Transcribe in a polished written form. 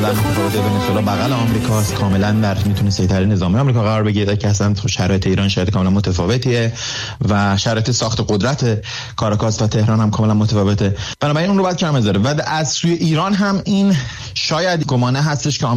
ونزوئلا بغل آمریکاست، کاملا در میتونه سیطره نظامی آمریکا قرار بگیره که اصلا شرایط ایران شرایط کاملا متفاوتیه و شرایط ساخت قدرت کاراکاس و تهران هم کاملا متفاوته. بنابراین اون رو باید کم بذاره. و از سوی ایران هم این شاید گمانه هستش که